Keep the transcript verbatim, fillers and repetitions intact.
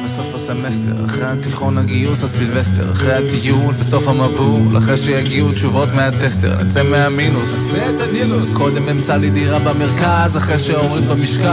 בסוף הסמסטר, אחרי התיכון הגיוס הסילבסטר, אחרי הטיול בסוף המבול, אחרי שיגיעו תשובות מהטסטר, נצא מהמינוס, נצא את הנילוס. קודם אמצא לי דירה במרכז, אחרי שהוריד במשקל,